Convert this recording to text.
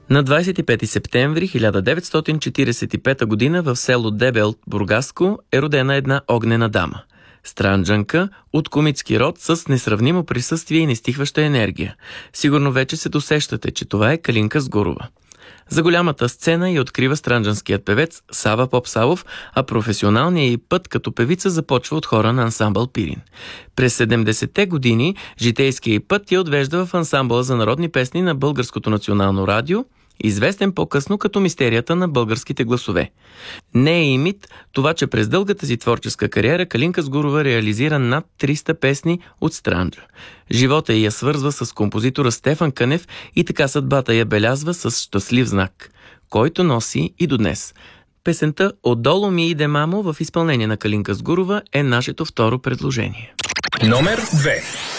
На 25 септември 1945 г. в село Дебел, Бургаско, е родена една огнена дама. Странджанка от комитски род с несравнимо присъствие и нестихваща енергия. Сигурно вече се досещате, че това е Калинка Сгурова. За голямата сцена я открива странджанският певец Сава Попсалов, а професионалният й път като певица започва от хора на ансамбъл Пирин. През 70-те години житейският й път я отвежда в ансамбъла за народни песни на Българското национално радио, известен по-късно като мистерията на българските гласове. Не е и мит това, че през дългата си творческа кариера Калинка Сгурова реализира над 300 песни от Странджа. Живота я свързва с композитора Стефан Кънев и така съдбата я белязва с щастлив знак, който носи и до днес. Песента "Отдолу ми иде мамо" в изпълнение на Калинка Сгурова е нашето второ предложение. Номер 2.